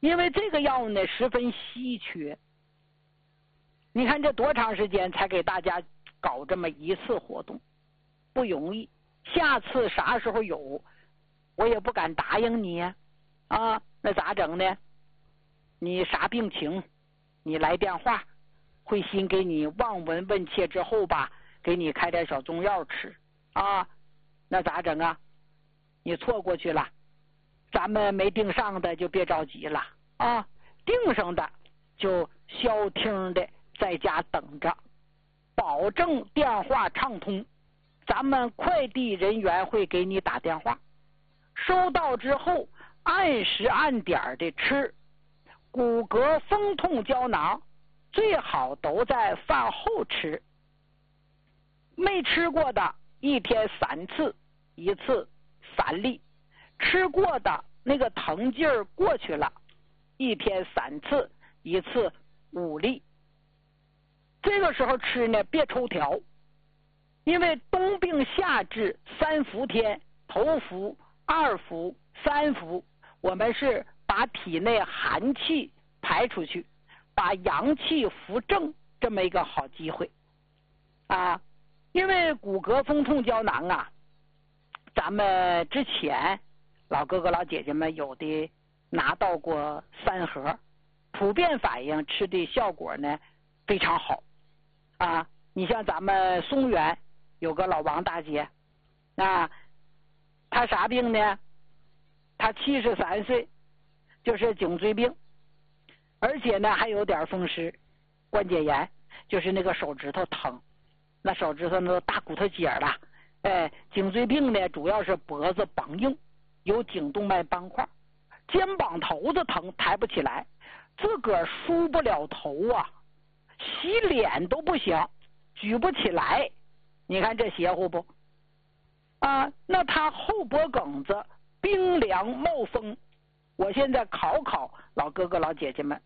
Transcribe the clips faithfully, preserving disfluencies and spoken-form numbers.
因为这个药呢十分稀缺。你看这多长时间才给大家搞这么一次活动，不容易。下次啥时候有，我也不敢答应你呀。啊，那咋整呢？你啥病情，你来电话，慧心给你望闻问切之后吧，给你开点小中药吃啊。那咋整啊？你错过去了，咱们没订上的就别着急了啊，订上的就消停的在家等着，保证电话畅通，咱们快递人员会给你打电话，收到之后按时按点的吃。骨骼风痛胶囊最好都在饭后吃，没吃过的一天三次，一次三粒，吃过的那个疼劲儿过去了，一天三次，一次五粒。这个时候吃呢别抽条，因为冬病夏治三伏天，头伏、二伏、三伏，我们是把体内寒气排出去，把阳气扶正，这么一个好机会啊。因为骨骼风痛胶囊啊，咱们之前老哥哥老姐姐们有的拿到过三盒，普遍反映吃的效果呢非常好啊。你像咱们松原有个老王大姐啊，她啥病呢？她七十三岁，就是颈椎病，而且呢还有点风湿关节炎，就是那个手指头疼，那手指头那大骨头节了。哎，颈椎病呢主要是脖子绑硬，有颈动脉斑块，肩膀头子疼，抬不起来，自个儿梳不了头啊，洗脸都不行，举不起来。你看这邪乎不啊？那他后脖梗子冰凉冒风，我现在考考老哥哥老姐姐们，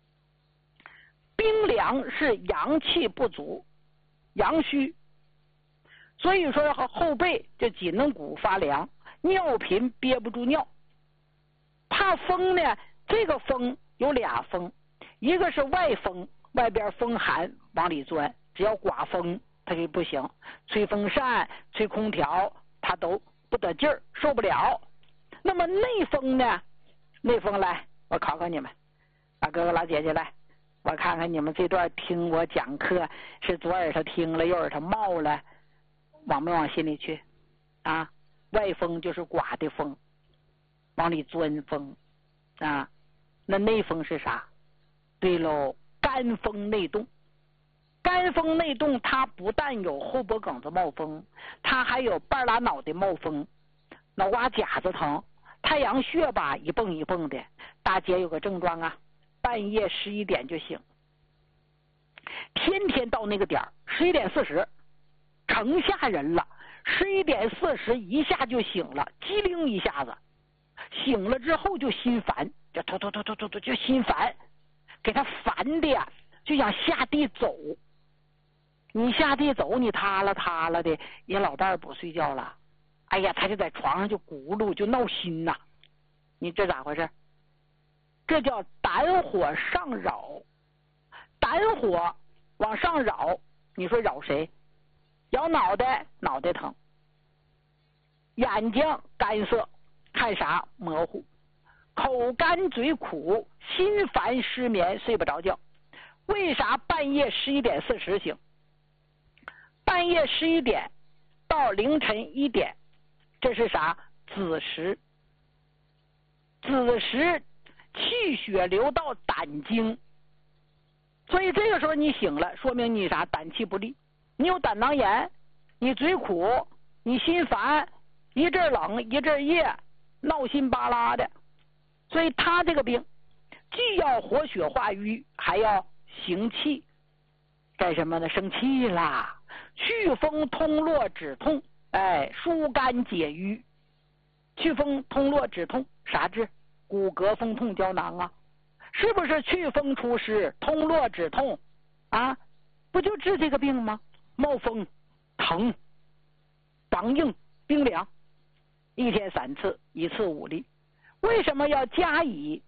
冰凉是阳气不足，阳虚，所以说后背这脊梁骨发凉，尿频憋不住尿。怕风呢，这个风有俩风，一个是外风，外边风寒往里钻，只要刮风它就不行，吹风扇吹空调它都不得劲儿，受不了。那么内风呢？内风来，我考考你们，老哥哥老姐姐来，我看看你们这段听我讲课是左耳朵听了，右耳朵冒了，往没往心里去啊？外风就是刮的风，往里钻风啊。那内风是啥？对喽，肝风内动。肝风内动，它不但有后脖梗子冒风，它还有半拉脑袋冒风，脑瓜夹子疼，太阳穴吧一蹦一蹦的。大姐有个症状啊，半夜十一点就醒，天天到那个点儿，十一点四十，成吓人了。十一点四十一下就醒了，机灵一下子，醒了之后就心烦，就突突突突突突就心烦，给他烦的呀，就想下地走。你下地走，你塌了塌了的，人老伴儿不睡觉了，哎呀，他就在床上就咕噜就闹心呐。你这咋回事？这叫胆火上扰，胆火往上扰，你说扰谁？扰脑袋，脑袋疼；眼睛干涩，看啥模糊；口干嘴苦，心烦失眠，睡不着觉。为啥半夜十一点四十醒？半夜十一点到凌晨一点，这是啥？子时。子时气血流到胆经，所以这个时候你醒了，说明你啥？胆气不利，你有胆囊炎，你嘴苦，你心烦，一阵冷一阵热，闹心巴拉的。所以他这个病既要活血化瘀，还要行气，干什么呢？生气啦，祛风通络止痛，哎，疏肝解郁。祛风通络止痛啥治？骨骼风痛胶囊啊，是不是祛风除湿通络止痛啊？不就治这个病吗？冒风疼绑硬冰凉，一天三次，一次五粒。为什么要加以